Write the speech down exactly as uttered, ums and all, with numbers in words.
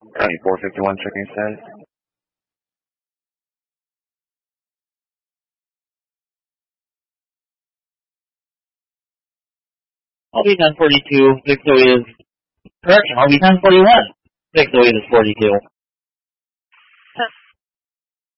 County four fifty-one, checking status. I'll be ten forty-two, Victor is, correction, I'll be ten forty-one, Victor is forty-two.